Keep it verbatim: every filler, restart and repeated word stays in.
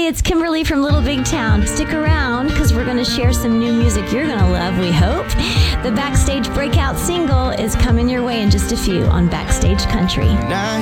it's Kimberly from Little Big Town. Stick around because we're going to share some new music you're going to love, we hope. The Backstage breakout single is coming your way in just a few on Backstage Country. Now